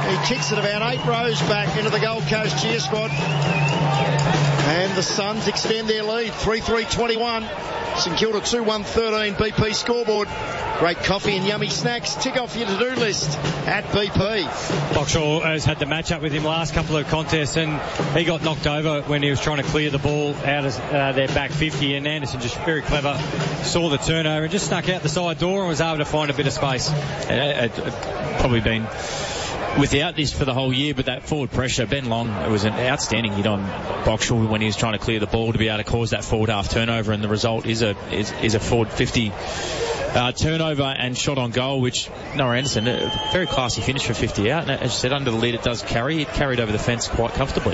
He kicks it about 8 rows back into the Gold Coast cheer squad. And the Suns extend their lead, 3-3-21. St Kilda 2-1-13 BP scoreboard. Great coffee and yummy snacks. Tick off your to-do list at BP. Boxall has had the match up with him last couple of contests, and he got knocked over when he was trying to clear the ball out of their back 50, and Anderson just very clever, saw the turnover and just snuck out the side door and was able to find a bit of space. Probably been without this for the whole year, but that forward pressure, Ben Long, it was an outstanding hit on Boxall when he was trying to clear the ball to be able to cause that forward half turnover, and the result is a forward 50 turnover and shot on goal, which Noah Anderson, a very classy finish for 50 out, and as you said, under the lead it does carry. It carried over the fence quite comfortably.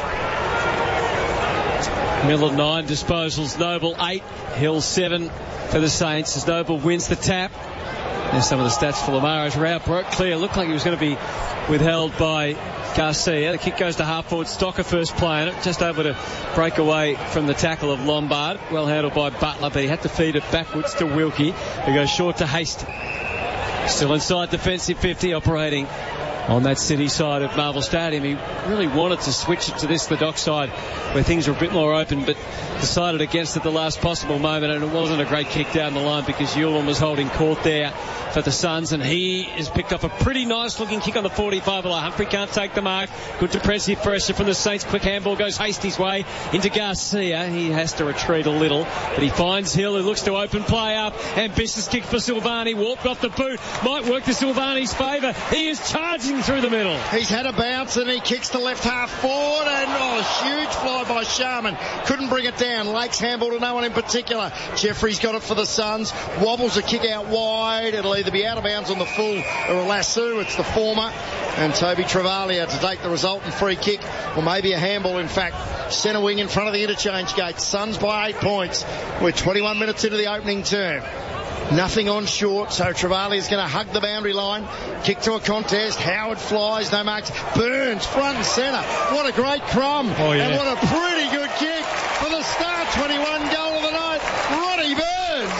Miller 9 disposals, Noble 8, Hill 7 for the Saints as Noble wins the tap. There's some of the stats for Lamar. Route broke clear. Looked like he was going to be withheld by Garcia. The kick goes to half forward. Stocker first playing it. Just able to break away from the tackle of Lombard. Well handled by Butler, but he had to feed it backwards to Wilkie, who goes short to Haste. Still inside defensive 50, operating on that city side of Marvel Stadium. He really wanted to switch it to the dock side where things were a bit more open, but decided against it the last possible moment, and it wasn't a great kick down the line because Ulan was holding court there for the Suns, and he has picked up a pretty nice looking kick on the 45. Well, Humphrey can't take the mark. Good depressive pressure from the Saints. Quick handball goes Hastie's way into Garcia. He has to retreat a little, but he finds Hill, who looks to open play up. Ambitious kick for Silvani. Walked off the boot. Might work to Silvani's favour. He is charging through the middle. He's had a bounce and he kicks to left half forward, and huge fly by Sharman. Couldn't bring it down. Lake's handball to no one in particular. Jeffrey's got it for the Suns. Wobbles a kick out wide. It'll either be out of bounds on the full or a lasso. It's the former. And Toby Travalia to take the resultant free kick, or maybe a handball in fact. Centre wing in front of the interchange gate. Suns by 8 points. We're 21 minutes into the opening term. Nothing on short, so Travalia's going to hug the boundary line. Kick to a contest. Howard flies, no marks. Burns, front and centre. What a great crumb. Oh, yeah. And what a pretty good kick for the Star 21 goal of the night, Ronnie Burns.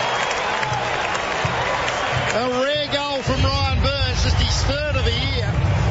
A rare goal from Ryan Burns, just his third of the year.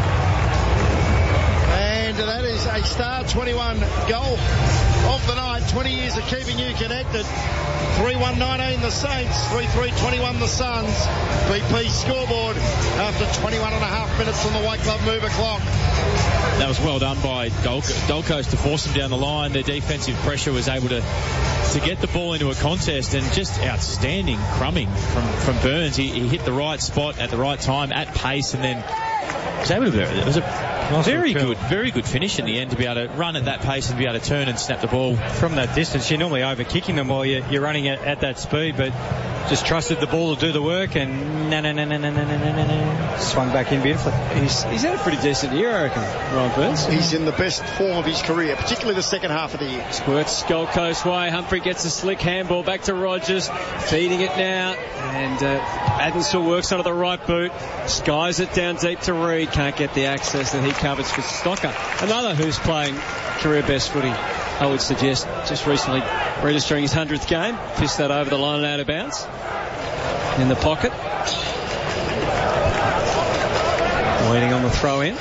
And that is a Star 21 goal of the night. 20 years of keeping you connected. 3-1-19 the Saints, 3-3-21 the Suns. BP scoreboard after 21 and a half minutes on the White Club mover clock. That was well done by Gold Coast to force them down the line. Their defensive pressure was able to get the ball into a contest, and just outstanding crumbing from Burns. He hit the right spot at the right time at pace, and then was able to. It was a very good finish in the end to be able to run at that pace and be able to turn and snap the ball from that distance. You're normally over-kicking them while you're running at that speed, but just trusted the ball to do the work, and swung back in beautifully. He's had a pretty decent year, I reckon, Ryan Burns. He's in the best form of his career, particularly the second half of the year. Squirts Gold Coast way. Humphrey gets a slick handball back to Rogers, feeding it now, and Adden still works under the right boot, skies it down deep to Reed. Can't get the access that he covers for Stocker, another who's playing career best footy, I would suggest, just recently registering his 100th game. Fist that over the line and out of bounds. In the pocket, waiting on the throw in.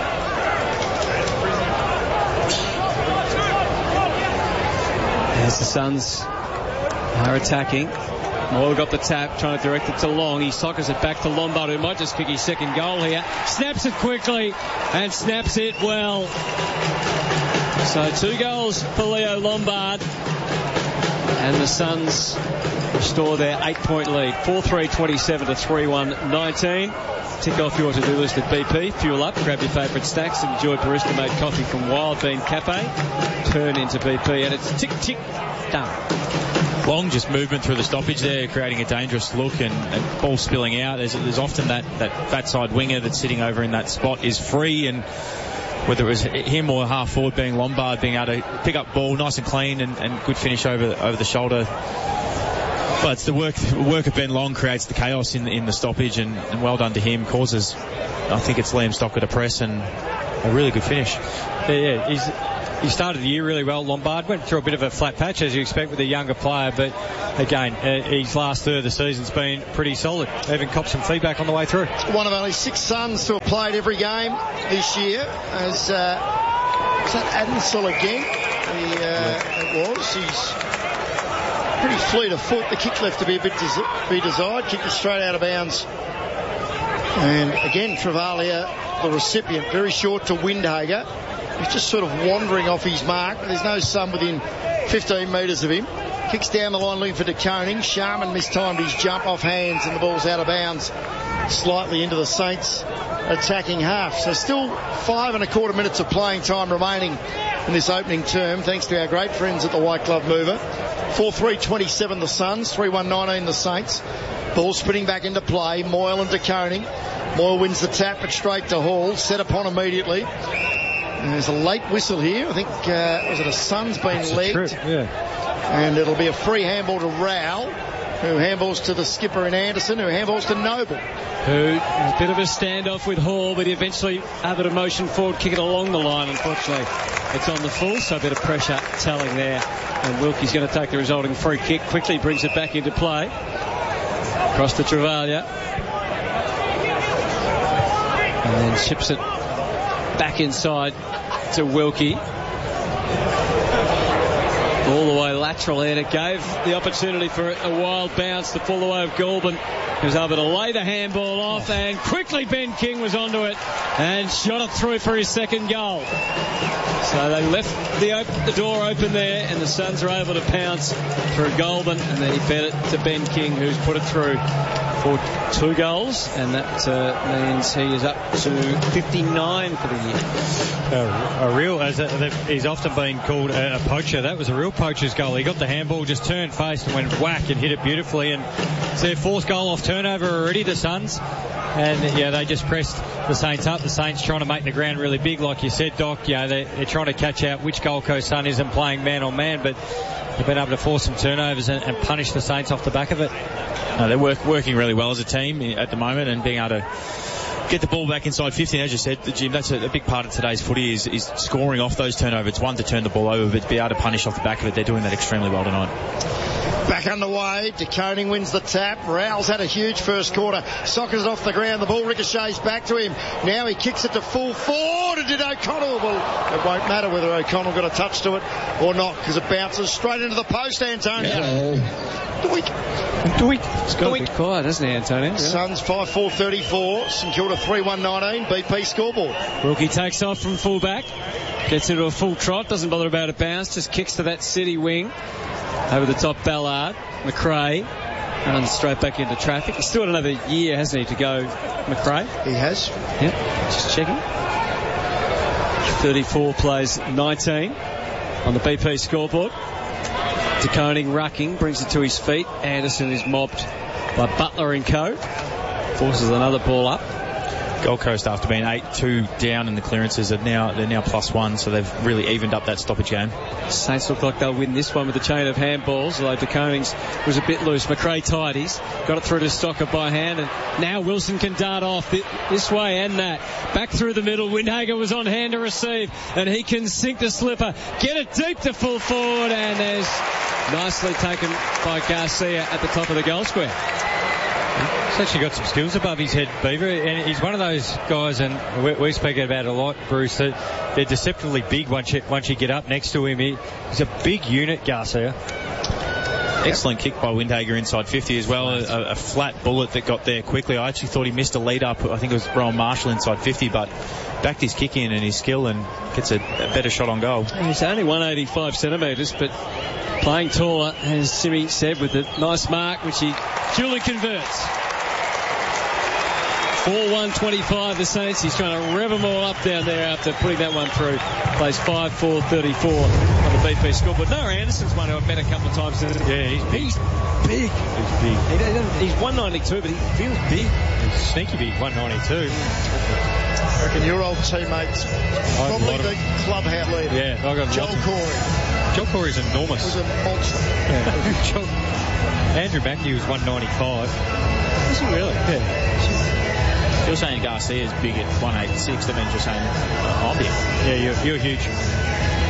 As the Suns are attacking, Moore got the tap, trying to direct it to Long. He sockers it back to Lombard, who might just kick his second goal here. Snaps it quickly and snaps it well. So 2 goals for Leo Lombard, and the Suns restore their 8-point lead. 4-3-27 to 3-1-19. Tick off your to-do list at BP. Fuel up, grab your favourite snacks, enjoy barista-made coffee from Wild Bean Cafe. Turn into BP, and it's tick-tick done. Long just movement through the stoppage there, creating a dangerous look and ball spilling out. There's often that fat side winger that's sitting over in that spot is free, and whether it was him or half forward being Lombard, being able to pick up ball nice and clean and good finish over the shoulder. But it's the work of Ben Long creates the chaos in the stoppage, and well done to him. Causes, I think it's Liam Stocker to press, and a really good finish. Yeah, he started the year really well. Lombard went through a bit of a flat patch, as you expect with a younger player, but again, his last third of the season's been pretty solid. Even copped some feedback on the way through. One of only 6 sons to have played every game this year. Was that Adensel again? It was. He's pretty fleet of foot. The kick left to be a bit desired. Kicked it straight out of bounds. And again, Travalia, the recipient, very short to Windhager. He's just sort of wandering off his mark. There's no sun within 15 metres of him. Kicks down the line looking for De Koning. Sharman mistimed his jump off hands and the ball's out of bounds slightly into the Saints attacking half. So still 5 1/4 minutes of playing time remaining in this opening term, thanks to our great friends at the White Glove Mover. 4-3-27 the Suns, 3-1-19 the Saints. Ball spinning back into play. Moyle and De Koning. Moyle wins the tap, but straight to Hall. Set upon immediately. And there's a late whistle here. I think, was it a Suns being legged? Yeah. And it'll be a free handball to Rowell, who handballs to the skipper in Anderson, who handballs to Noble. Who, a bit of a standoff with Hall, but he eventually able to motion forward, kick it along the line. Unfortunately, it's on the full, so a bit of pressure telling there. And Wilkie's going to take the resulting free kick, quickly brings it back into play. Across to Travalia. And then ships it back inside to Wilkie. All the way lateral, and it gave the opportunity for a wild bounce to fall the way of Goulburn. He was able to lay the handball off, and quickly Ben King was onto it and shot it through for his second goal. So they left the door open there, and the Suns are able to pounce through Goulburn, and then he fed it to Ben King, who's put it through for 2 goals, and that means he is up to 59 for the year. He's often been called a poacher. That was a real poacher's goal. He got the handball, just turned face and went whack and hit it beautifully, and it's their 4th goal off turnover already, the Suns. And they just pressed the Saints up. The Saints trying to make the ground really big, like you said, Doc. They're trying to catch out which Gold Coast Sun isn't playing man on man, but they've been able to force some turnovers and punish the Saints off the back of it. They're working really well as a team at the moment, and being able to get the ball back inside 15, as you said, Jim, that's a big part of today's footy is scoring off those turnovers. It's one to turn the ball over, but to be able to punish off the back of it, they're doing that extremely well tonight. Back underway. De Koning wins the tap. Rowell's had a huge first quarter. Sockers it off the ground. The ball ricochets back to him. Now he kicks it to full forward. And did O'Connell? Well, it won't matter whether O'Connell got a touch to it or not, because it bounces straight into the post, Antonio. It's got to be quiet, hasn't he, Antonio? Really? Suns 5-4-34. St Kilda 3-1-19. BP scoreboard. Wilkie takes off from fullback. Gets into a full trot. Doesn't bother about a bounce. Just kicks to that City wing. Over the top, Ballard. McRae runs straight back into traffic. He's still got another year, hasn't he, to go, McRae? He has. Yep. Just checking. 34 plays 19 on the BP scoreboard. De Koning rucking, brings it to his feet. Anderson is mobbed by Butler and co. Forces another ball up. Gold Coast, after being 8-2 down in the clearances, they're now +1, so they've really evened up that stoppage game. Saints look like they'll win this one with a chain of handballs, although De Koning's was a bit loose. McRae tidies, got it through to Stocker by hand, and now Wilson can dart off this way and that. Back through the middle, Windhager was on hand to receive, and he can sink the slipper, get it deep to full forward, and there's nicely taken by Garcia at the top of the goal square. He's actually got some skills above his head, Beaver, and he's one of those guys, and we speak about it a lot, Bruce, that they're deceptively big once you get up next to him. He's a big unit, Garcia. Excellent kick by Windhager inside 50 as well. A flat bullet that got there quickly. I actually thought he missed a lead up. I think it was Rowan Marshall inside 50, but backed his kick in and his skill and gets a better shot on goal. He's only 185 centimetres, but playing taller, as Simi said, with a nice mark, which he duly converts. 4-1-25 the Saints. He's trying to rev them all up down there after putting that one through. Plays 5-4-34 on the BP score. But Noah Anderson's won a bet a couple of times. Yeah, he's big. He's 192, but he feels big. He's sneaky big, 192. I reckon your old teammates, probably the clubhouse leader. Yeah, I got Joel Corey. Joel Corey's enormous. He was a monster. Yeah. Andrew Mackie was 195. Is he really? Yeah. If you're saying Garcia's big at 186, that means you're saying I'm big. Yeah, you're huge.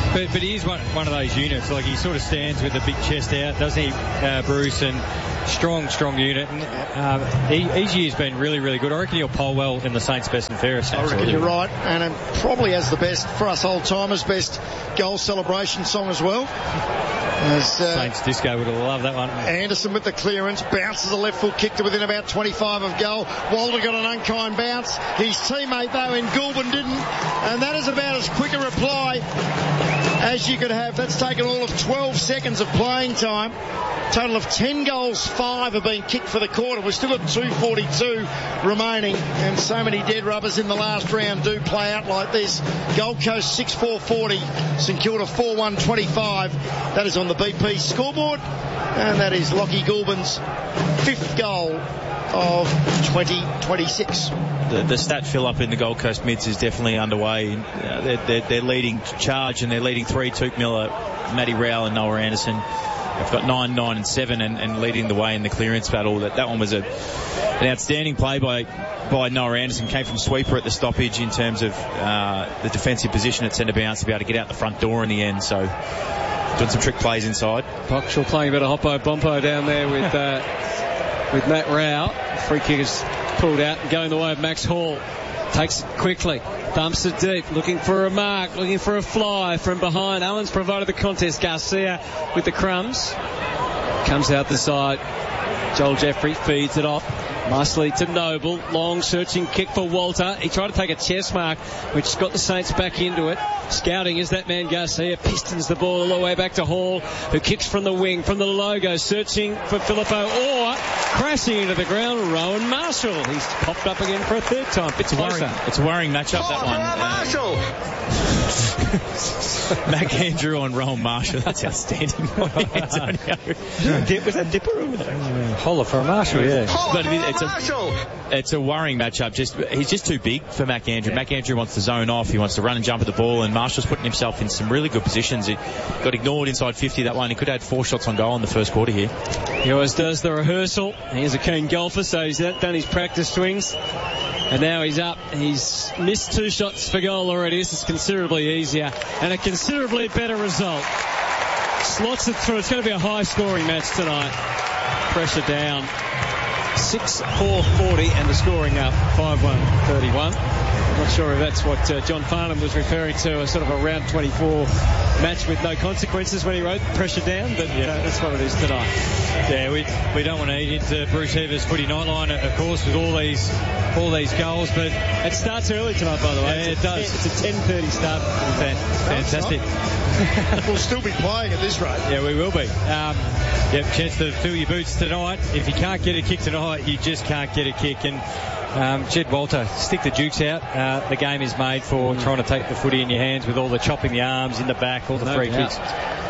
But he is one of those units. Like, he sort of stands with the big chest out, doesn't he, Bruce? And strong unit. And his year's been really, really good. I reckon he'll poll well in the Saints' best and fairest. I reckon you're right. And probably has the best, for us old-timers, best goal celebration song as well. Saints Disco would have loved that one. Anderson with the clearance, bounces a left foot kick to within about 25 of goal. Walter got an unkind bounce. His teammate, though, in Goulburn didn't. And that is about as quick a reply as you could have. That's taken all of 12 seconds of playing time. Total of 10 goals, 5 have been kicked for the quarter. We've still got 2:42 remaining, and so many dead rubbers in the last round do play out like this. Gold Coast 6-4-40, St Kilda 4-1-25. That is on the BP scoreboard, and that is Lockie Goulburn's 5th goal of 2026. The stat fill-up in the Gold Coast mids is definitely underway. They're leading charge, and they're leading 3, Tuke Miller, Matty Rowell and Noah Anderson. They've got 9, 9 and 7 and leading the way in the clearance battle. That one was an outstanding play by Noah Anderson. Came from sweeper at the stoppage in terms of the defensive position at centre bounce to be able to get out the front door in the end. So doing some trick plays inside. Boxall playing a bit of hoppo-bompo down there with Matt Rowell. Free kick is pulled out and going the way of Max Hall. Takes it quickly, dumps it deep, looking for a mark, looking for a fly from behind. Owens provided the contest. Garcia with the crumbs. Comes out the side. Joel Jeffrey feeds it off. Nicely to Noble. Long searching kick for Walter. He tried to take a chest mark, which got the Saints back into it. Scouting is that man Garcia. Pistons the ball all the way back to Hall, who kicks from the wing, from the logo, searching for Filippo, or crashing into the ground, Rowan Marshall. He's popped up again for a third time. It's a worrying matchup, that one. Marshall! Mac Andrew on Rowan Marshall. That's outstanding. Was that Dipper over there? Holler for a Marshall, yeah. But it's a worrying matchup. He's just too big for Mac Andrew. Yeah. Mac Andrew wants to zone off. He wants to run and jump at the ball, and Marshall's putting himself in some really good positions. He got ignored inside 50, that one. He could have had 4 shots on goal in the first quarter here. He always does the rehearsal. He's a keen golfer, so he's done his practice swings. And now he's up. He's missed 2 shots for goal already. This is considerably easier and a considerably better result. Slots it through. It's going to be a high-scoring match tonight. Pressure down. 6-4-40 and the scoring up 5-1-31. I'm not sure if that's what John Farnham was referring to, a sort of a round 24 match with no consequences when he wrote pressure down, but that's what it is tonight. Yeah, we don't want to eat into Bruce Heaver's footy nightline, of course, with all these goals, but it starts early tonight, by the way. Yeah, it does. It's a 10:30 start. Fantastic. We'll still be playing at this rate. Yeah, we will be. Chance to fill your boots tonight. If you can't get a kick tonight, you just can't get a kick. And Jed Walter, stick the jukes out. The game is made for trying to take the footy in your hands with all the chopping the arms in the back, all the free kicks.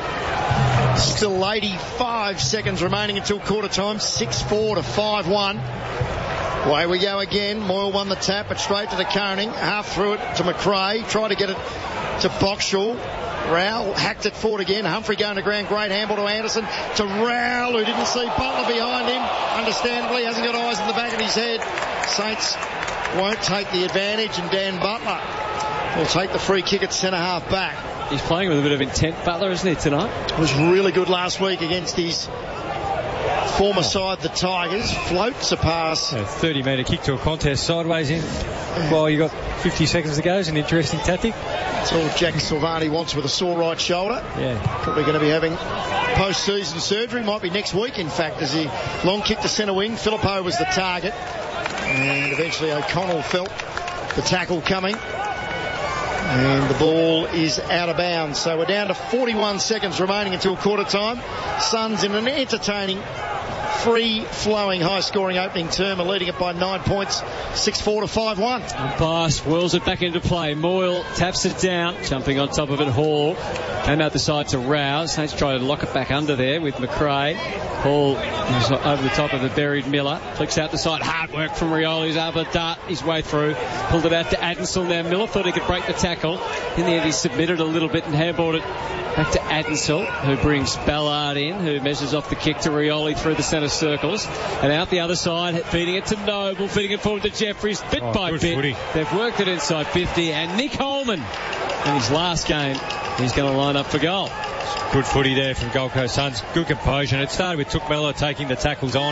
Still 85 seconds remaining until quarter time. 6-4 to 5-1. Away we go again. Moyle won the tap, but straight to the Koning. Half through it to McRae. Tried to get it to Boxall. Rowell hacked it forward again. Humphrey going to ground. Great handball to Anderson. To Rowell, who didn't see Butler behind him. Understandably, hasn't got eyes in the back of his head. Saints won't take the advantage, and Dan Butler will take the free kick at centre-half back. He's playing with a bit of intent, Butler, isn't he, tonight? Was really good last week against his former side, the Tigers. Floats a pass. A 30-metre kick to a contest sideways in. While you got 50 seconds to go. Is an interesting tactic. That's all Jack Silvani wants with a sore right shoulder. Yeah. Probably going to be having post-season surgery. Might be next week, in fact, as he long kick to centre wing. Filippo was the target. And eventually O'Connell felt the tackle coming. And the ball is out of bounds. So we're down to 41 seconds remaining until quarter time. Suns in an entertaining, free-flowing, high-scoring opening term are leading it by 9 points, 6-4 to 5-1. Pass whirls it back into play. Moyle taps it down, jumping on top of it. Hall came out the side to Rouse. Saints try to lock it back under there with McRae. Hall is over the top of the buried Miller. Flicks out the side. Hard work from Rioli. He's able to dart his way through. Pulled it out to Adensel. Now Miller thought he could break the tackle. In the end, he submitted a little bit and handballed it back to Adensel, who brings Ballard in, who measures off the kick to Rioli through the centre circles. And out the other side, feeding it to Noble, feeding it forward to Jeffries, bit by bit. Footy. They've worked it inside 50, and Nick Holman in his last game, he's going to line up for goal. Good footy there from Gold Coast Suns. Good composure. And it started with Tukmela taking the tackles on.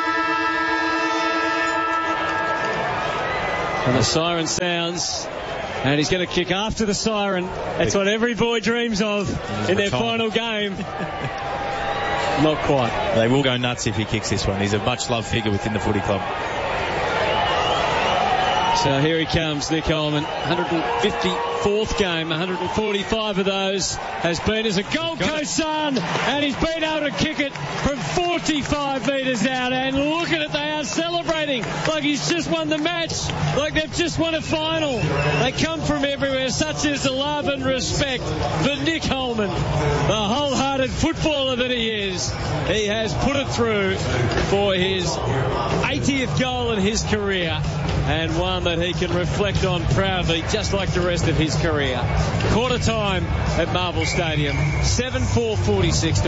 And the siren sounds. And he's going to kick after the siren. That's what every boy dreams of in their final game. Not quite. They will go nuts if he kicks this one. He's a much-loved figure within the footy club. So here he comes, Nick Holman. 154th game, 145 of those has been as a Gold Coast Sun, and he's been able to kick it from 45 metres out, and look at it, they are celebrating like he's just won the match, like they've just won a final. They come from everywhere, such is the love and respect for Nick Holman, the wholehearted footballer that he is. He has put it through for his 80th goal in his career, and one that he can reflect on proudly, just like the rest of his career. Quarter time at Marvel Stadium, 7-4-46 to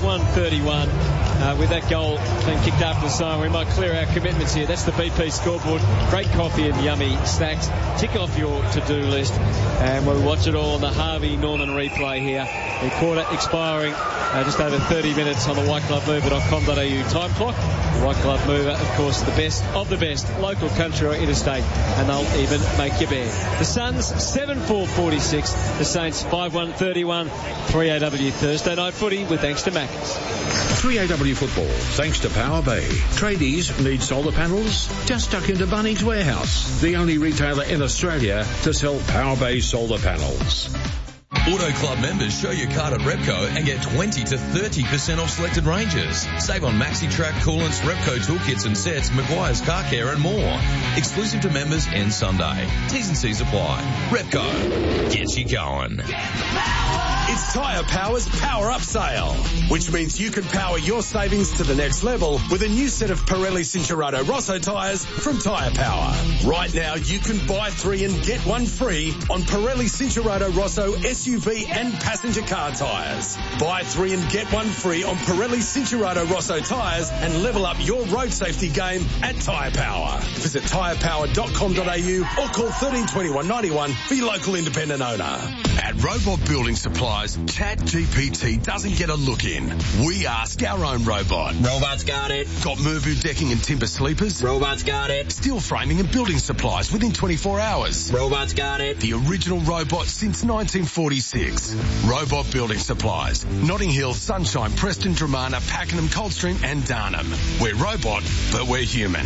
5-1-31. With that goal being kicked after the siren, we might clear our commitments here. That's the BP scoreboard. Great coffee and yummy snacks. Tick off your to-do list, and we'll watch it all on the Harvey Norman replay here. The quarter expiring just over 30 minutes on the whiteglovemover.com.au time clock. The White Glove Mover, of course, the best of the best, local, country or interstate, and they'll even make you bear. The Suns 7-4-46, the Saints 5-1-31. 3AW Thursday night footy with thanks to Macca's. 3AW football thanks to Power Bay. Tradies need solar panels? Just duck into Bunnings Warehouse, the only retailer in Australia to sell Power Bay solar panels. Auto Club members show your card at Repco and get 20 to 30% off selected ranges. Save on Maxi-Track, coolants, Repco toolkits and sets, Maguire's Car Care and more. Exclusive to members end Sunday. T's and C's apply. Repco. Get you going. It's Tyre Power's Power Up Sale, which means you can power your savings to the next level with a new set of Pirelli Cincherato Rosso tyres from Tyre Power. Right now, you can buy 3 and get 1 free on Pirelli Cincherato Rosso SUV and passenger car tyres. Buy 3 and get 1 free on Pirelli Cincherato Rosso tyres and level up your road safety game at Tyre Power. Visit tyrepower.com.au or call 1321 91 for your local independent owner. At Robot Building Supplies, ChatGPT doesn't get a look in. We ask our own robot. Robot's got it. Got Mervu decking and timber sleepers? Robot's got it. Steel framing and building supplies within 24 hours? Robot's got it. The original robot since 1946. Robot Building Supplies. Notting Hill, Sunshine, Preston, Dramana, Pakenham, Coldstream and Darnham. We're robot, but we're human.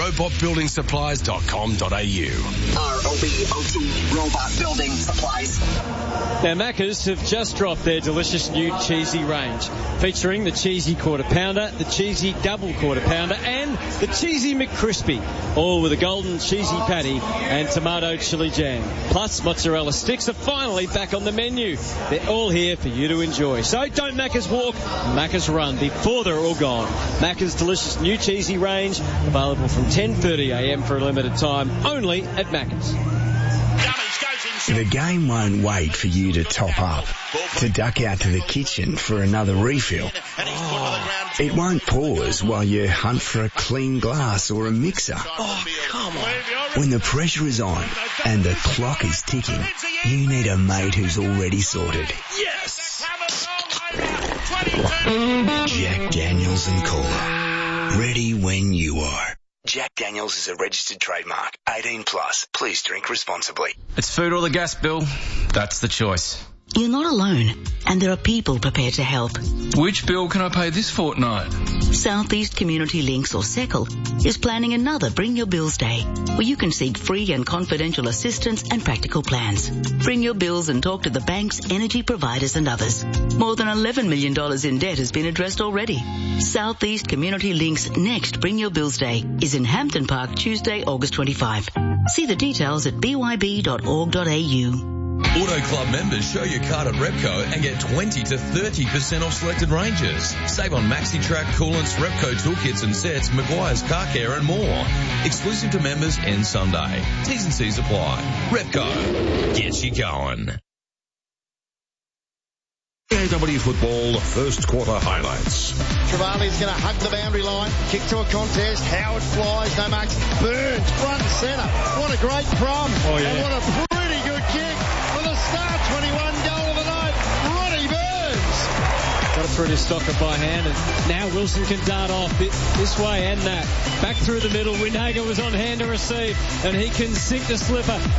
RobotbuildingSupplies.com.au. ROBOT Robot Building Supplies. Now, Macca's have just dropped their delicious new cheesy range, featuring the cheesy quarter pounder, the cheesy double quarter pounder, and the cheesy McCrispy, all with a golden cheesy patty and tomato chili jam. Plus, mozzarella sticks are finally back on the menu. They're all here for you to enjoy. So don't Macca's walk, Macca's run before they're all gone. Macca's delicious new cheesy range, available from 10:30 a.m. for a limited time, only at Macca's. The game won't wait for you to top up, to duck out to the kitchen for another refill. It won't pause while you hunt for a clean glass or a mixer. Oh, come on. When the pressure is on and the clock is ticking, you need a mate who's already sorted. Yes! Jack Daniels and Cola. Ready when you are. Jack Daniels is a registered trademark. 18 plus. Please drink responsibly. It's food or the gas bill. That's the choice. You're not alone, and there are people prepared to help. Which bill can I pay this fortnight? Southeast Community Links, or SECL, is planning another Bring Your Bills Day, where you can seek free and confidential assistance and practical plans. Bring your bills and talk to the banks, energy providers and others. More than $11 million in debt has been addressed already. Southeast Community Links' next Bring Your Bills Day is in Hampton Park, Tuesday, August 25. See the details at byb.org.au. Auto Club members show your card at Repco and get 20 to 30% off selected ranges. Save on Maxi-Track, coolants, Repco toolkits and sets, Maguire's Car Care and more. Exclusive to members end Sunday. T's and C's apply. Repco. Get you going. AW football first quarter highlights. Travali's going to hug the boundary line, kick to a contest. Howard flies, no marks. Burns, front and centre. What a great prom. Oh, yeah. And what a pretty good kick for the Stars. star 21 goal of the night, Ronnie Burns. Got it through to Stocker by hand, and now Wilson can dart off this way and that. Back through the middle, Windhager was on hand to receive, and he can sink the slipper.